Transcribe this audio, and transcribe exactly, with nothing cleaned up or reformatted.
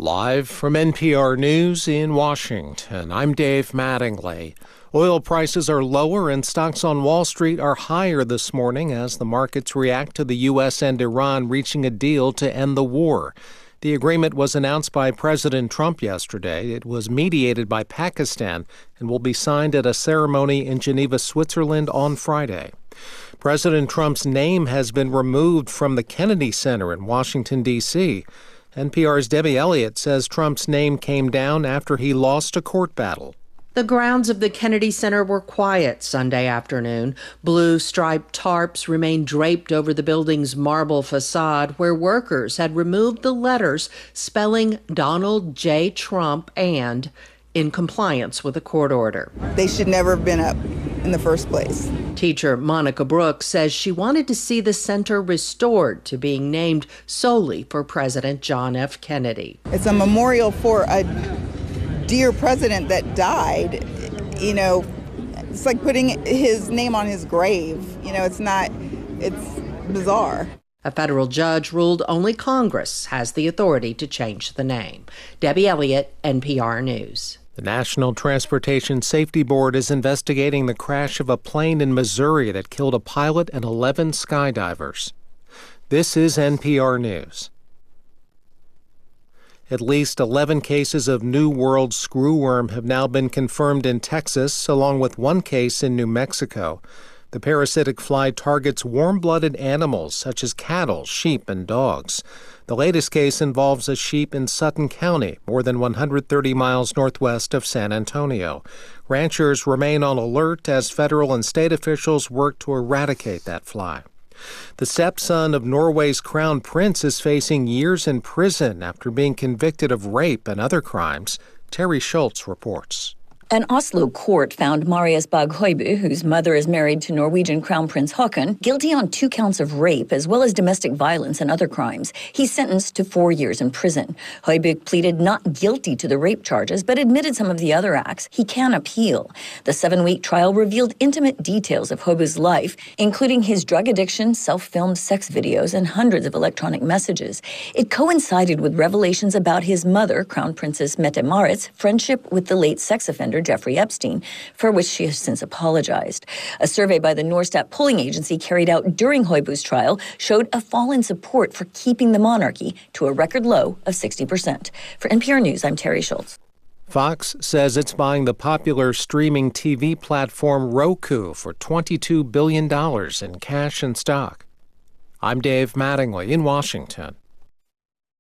Live from N P R News in Washington, I'm Dave Mattingly. Oil prices are lower and stocks on Wall Street are higher this morning as the markets react to the U S and Iran reaching a deal to end the war. The agreement was announced by President Trump yesterday. It was mediated by Pakistan and will be signed at a ceremony in Geneva, Switzerland on Friday. President Trump's name has been removed from the Kennedy Center in Washington, D C N P R's Debbie Elliott says Trump's name came down after he lost a court battle. The grounds of the Kennedy Center were quiet Sunday afternoon. Blue striped tarps remained draped over the building's marble facade where workers had removed the letters spelling Donald J. Trump and in compliance with a court order. They should never have been up in the first place. Teacher Monica Brooks says she wanted to see the center restored to being named solely for President John F. Kennedy. It's a memorial for a dear president that died. You know, it's like putting his name on his grave. You know, it's not, it's bizarre. A federal judge ruled only Congress has the authority to change the name. Debbie Elliott, N P R News. The National Transportation Safety Board is investigating the crash of a plane in Missouri that killed a pilot and eleven skydivers. This is N P R News. At least eleven cases of New World screwworm have now been confirmed in Texas, along with one case in New Mexico. The parasitic fly targets warm-blooded animals such as cattle, sheep, and dogs. The latest case involves a sheep in Sutton County, more than one hundred thirty miles northwest of San Antonio. Ranchers remain on alert as federal and state officials work to eradicate that fly. The stepson of Norway's crown prince is facing years in prison after being convicted of rape and other crimes. Terry Schultz reports. An Oslo court found Marius Bag Høiby, whose mother is married to Norwegian Crown Prince Haakon, guilty on two counts of rape as well as domestic violence and other crimes. He's sentenced to four years in prison. Høiby pleaded not guilty to the rape charges, but admitted some of the other acts. He can appeal. The seven-week trial revealed intimate details of Høiby's life, including his drug addiction, self-filmed sex videos, and hundreds of electronic messages. It coincided with revelations about his mother, Crown Princess Mette-Marit's, friendship with the late sex offender Jeffrey Epstein, for which she has since apologized. A survey by the Norstat polling agency carried out during Høiby's trial showed a fall in support for keeping the monarchy to a record low of sixty percent. For N P R News, I'm Terry Schultz. Fox says it's buying the popular streaming T V platform Roku for twenty-two billion dollars in cash and stock. I'm Dave Mattingly in Washington.